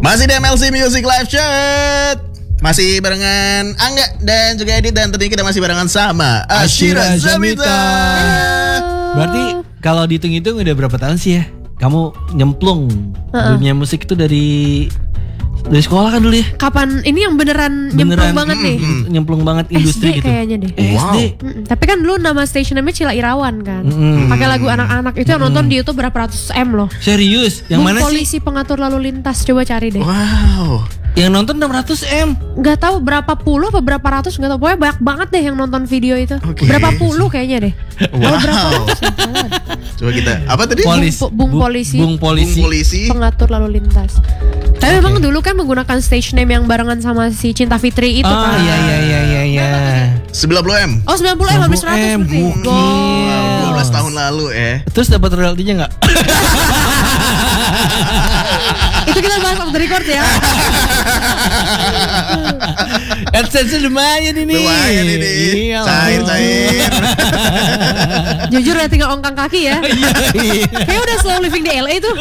Masih di MLC Music Live Chat. Masih barengan Angga dan juga Edit. Dan tentunya kita masih barengan sama Ashira Zamita. Berarti kalau dihitung-hitung udah berapa tahun sih ya kamu nyemplung dunia musik itu dari sekolah kan dulu ya? Kapan ini yang beneran nyemplung banget nih? Nyemplung banget industri SD gitu. kayaknya deh. Wow. SD. Tapi kan dulu nama station namanya Cila Irawan kan. Pakai lagu anak-anak itu yang nonton di YouTube berapa ratus M loh. Serius? Yang mana Polisi sih? Pengatur Lalu Lintas, coba cari deh. Wow. Yang nonton 600M. Gak tahu berapa puluh apa berapa ratus, gak tahu. Pokoknya banyak banget deh yang nonton video itu. Oke. Berapa puluh kayaknya deh. Wow. Berapa ratus ya? Coba kita apa tadi? Bung Polisi. Bung Polisi. Pengatur Lalu Lintas. Tapi memang dulu kan menggunakan stage name yang barengan sama si Cinta Fitri itu kan. Iya. 90M. Oh 90 M habis 100 berarti. Gokil. 12 tahun lalu Terus dapat royaltinya nggak? Itu kita bahas off the record ya. AdSense lumayan ini. Iya. Cair. Jujur ya tinggal ongkang kaki ya. Kayaknya udah slow living di LA tuh.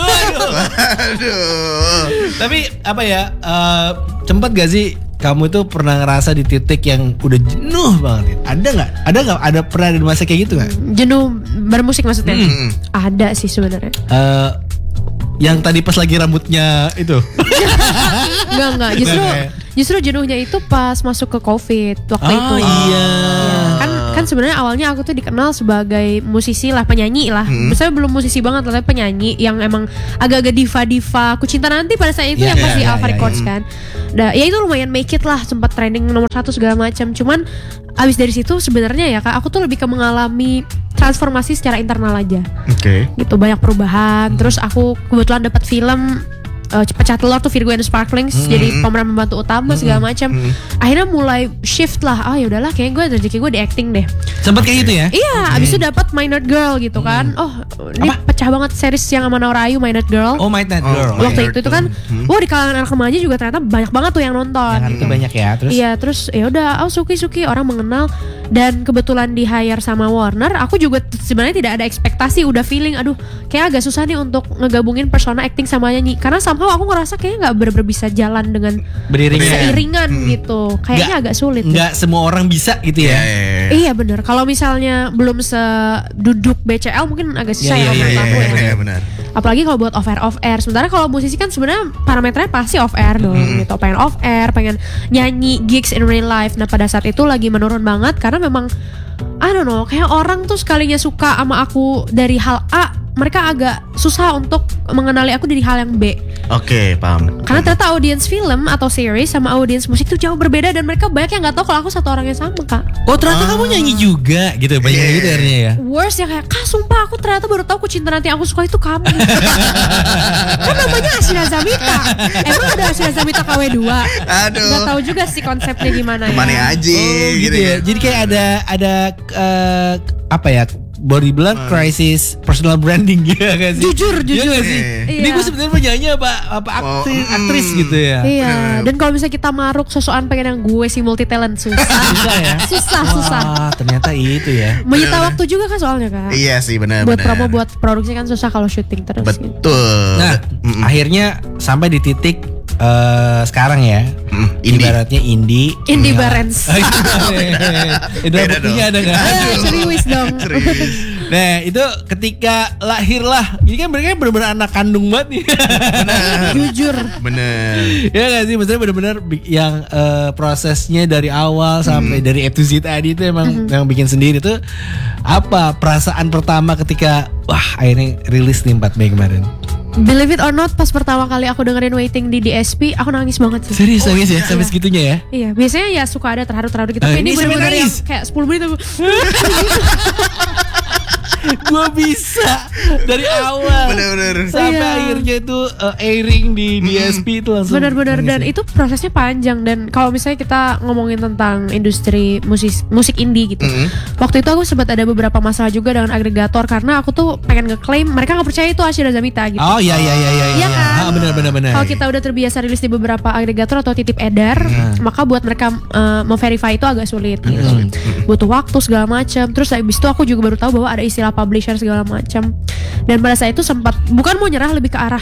Aduh. Tapi apa ya? Sempat gak sih kamu itu pernah ngerasa di titik yang udah jenuh banget? Ada nggak? Ada pernah di masa kayak gitu nggak? Jenuh bermusik maksudnya? Ada sih sebenarnya. Yang tadi pas lagi rambutnya itu. Enggak. Justru jenuhnya itu pas masuk ke COVID waktu itu. Iya. Kan sebenarnya awalnya aku tuh dikenal sebagai musisi lah, penyanyi lah. Misalnya belum musisi banget, tapi penyanyi yang emang agak-agak diva. Aku Cinta Nanti pada saat itu yang pas di Alpha Records kan. Nah, ya itu lumayan make it lah, sempat trending nomor 1 segala macam. Cuman abis dari situ sebenarnya ya Kak, aku tuh lebih ke mengalami transformasi secara internal aja. Oke. Gitu, banyak perubahan. Terus aku kebetulan dapat film Pecah Telur tuh, Virgo and the Sparklings, jadi pemeran pembantu utama segala macam. Akhirnya mulai shift lah. Ya udahlah, kayak gue rezeki gue di acting deh. Sempat kayak gitu ya? Iya, abis itu dapat My Nerd Girl gitu kan. Oh, ini pecah banget series yang sama Naura Ayu, My Nerd Girl. Oh, My Nerd Girl. Waktu itu kan, wah di kalangan anak remaja juga ternyata banyak banget tuh yang nonton. Yang itu banyak ya. Terus? Iya, terus ya udah, suki orang mengenal, dan kebetulan di hire sama Warner. Aku juga sebenarnya tidak ada ekspektasi, udah feeling, aduh, kayak agak susah nih untuk ngegabungin persona acting sama nyanyi. Karena somehow aku ngerasa kayaknya nggak bener-bener bisa jalan dengan seiringan gitu. Kayaknya agak sulit. Nggak semua orang bisa gitu ya. Iya bener. Kalau misalnya belum seduduk BCL mungkin agak susah ya menurut aku ya. Iya benar. Apalagi kalau buat off air. Sementara kalau musisi kan sebenarnya parameternya pasti off air dong gitu. Pengen off air, pengen nyanyi gigs in real life. Nah pada saat itu lagi menurun banget karena memang I don't know, kayak orang tuh sekalinya suka sama aku dari hal A, mereka agak susah untuk mengenali aku dari hal yang B. Oke, paham. Karena ternyata audiens film atau series sama audiens musik tuh jauh berbeda, dan mereka banyak yang nggak tahu kalau aku satu orang yang sama Kak. Oh ternyata kamu nyanyi juga gitu, banyak gitu akhirnya ya. Worst yang kayak, Kak sumpah aku ternyata baru tahu Ku Cinta Nanti aku suka itu kamu. Kan namanya Ashira Zamita. Emang ada Ashira Zamita KW2? Aduh. Gak tahu juga sih konsepnya gimana ya. Kemana aja gitu ya. Jadi kayak ada apa ya? Body bilang crisis personal branding gitu kan sih. Jujur Iya sih. Ini gue sebenarnya penyanyi apa aktris gitu ya. Iya. Dan kalau misalnya kita maruk sosokan pengen yang gue si multi talent susah. Susah ya. Susah. Ternyata itu ya. Menyita waktu juga kan soalnya Kak. Iya sih benar. Buat promo, buat produksi kan susah kalau syuting terus. Betul. Gitu. Nah, akhirnya sampai di titik sekarang ya. Ibaratnya indie Barens. Itu buktinya ada nggak? Serius dong. Nah itu ketika lahirlah, ini kan mereka benar-benar anak kandung banget nih. Jujur. Bener. Ya nggak sih, maksudnya benar-benar yang prosesnya dari awal sampai dari A to Z tadi itu emang yang bikin sendiri tuh. Apa perasaan pertama ketika akhirnya rilis nih 4 Mei kemarin? Believe it or not, pas pertama kali aku dengerin Waiting di DSP, aku nangis banget sih. Serius nangis ya? Sampai segitunya ya? Iya, biasanya ya suka ada terharu-terharu gitu. Tapi ini bener-bener yang kayak 10 menit aku gue bisa dari awal bener-bener sampai akhirnya itu airing di DSP itu langsung bener-bener. Dan itu prosesnya panjang. Dan kalau misalnya kita ngomongin tentang industri musik indie gitu, waktu itu aku sempat ada beberapa masalah juga dengan agregator, karena aku tuh pengen ngeklaim mereka nggak percaya itu Ashira Zamita gitu. Oh iya kan? Bener. Kalau kita udah terbiasa rilis di beberapa agregator atau titip edar, maka buat mereka memverify itu agak sulit gitu. Butuh waktu segala macam. Terus habis itu aku juga baru tahu bahwa ada istilah publisher segala macam. Dan pada saat itu sempat bukan mau nyerah, lebih ke arah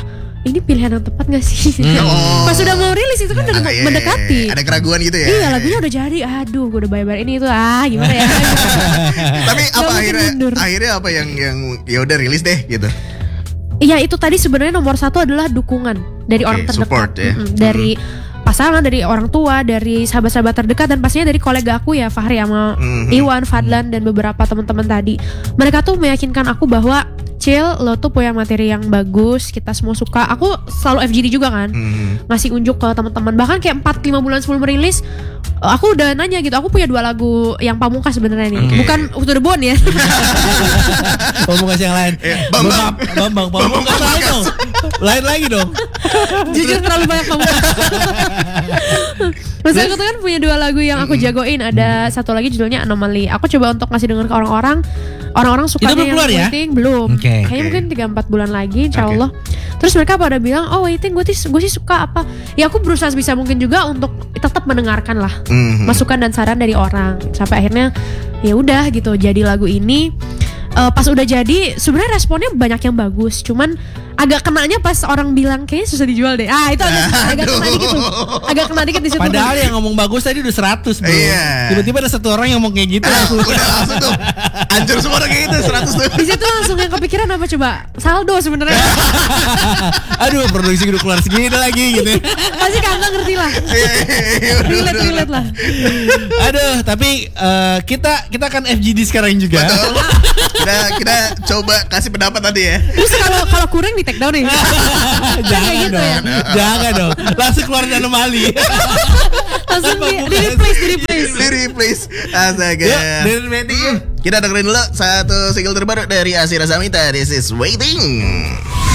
ini pilihan yang tepat gak sih? Pas udah mau rilis itu kan udah mendekati. Ada keraguan gitu ya. Iya, lagunya udah jadi. Aduh, gue udah bayar ini itu. Gimana ya? Tapi apa akhirnya apa yang ya udah rilis deh gitu. Iya, itu tadi sebenarnya nomor 1 adalah dukungan dari orang terdekat. Support ya. Dari pasangan, dari orang tua, dari sahabat-sahabat terdekat, dan pastinya dari kolega aku ya, Fahri sama Iwan, Fadlan, dan beberapa teman-teman tadi. Mereka tuh meyakinkan aku bahwa Cil, lo tuh punya materi yang bagus, kita semua suka. Aku selalu FGD juga kan, ngasih unjuk ke teman-teman. Bahkan kayak 4-5 bulan sebelum rilis, aku udah nanya gitu. Aku punya 2 lagu yang pamungkas sebenarnya nih, bukan To The Bone ya. Pamungkas yang lain. Bambang Pamungkas lain dong. Lain lagi dong. Jujur terlalu banyak pamungkas. Maksudnya aku tuh kan punya 2 lagu yang aku jagoin. Ada satu lagi judulnya Anomaly. Aku coba untuk ngasih denger ke orang-orang. Orang-orang sukanya yang Waiting ya? Belum. Kayaknya mungkin 3-4 bulan lagi, insya Allah. Terus mereka pada bilang, oh Waiting gue sih suka apa. Ya aku berusaha sebisa mungkin juga untuk tetap mendengarkan lah masukan dan saran dari orang. Sampai akhirnya ya udah gitu jadi lagu ini. Pas udah jadi sebenarnya responnya banyak yang bagus. Cuman agak kenanya pas orang bilang kayaknya susah dijual deh. Itu agak kena dikit tuh. Agak kena dikit di situ. Padahal yang ngomong bagus tadi udah 100 bro. Tiba-tiba ada 1 orang yang ngomong kayak gitu langsung. Udah langsung tuh. Hancur semua orang kayak gitu 100 tuh. Di situ langsung yang kepikiran apa coba? Saldo sebenarnya. Aduh, produksi udah keluar segini lagi gitu. Pasti Kakak ngerti lah. Relate lah. Aduh, tapi kita akan FGD sekarang juga. Betul. Kita coba kasih pendapat tadi ya. Terus kalau kurang di take down nih. Jangan gitu dong. ya? Jangan dong. Langsung keluarin Anomali. Langsung di replace. Astaga. Dari meeting. Kita dengerin dulu satu single terbaru dari Ashira Samita. This is Waiting.